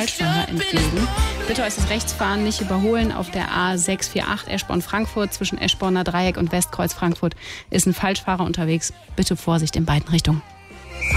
Falschfahrer entgegen. Bitte äußerst rechts fahren, nicht überholen. Auf der A648 Eschborn-Frankfurt zwischen Eschborner Dreieck und Westkreuz Frankfurt ist ein Falschfahrer unterwegs. Bitte Vorsicht in beiden Richtungen.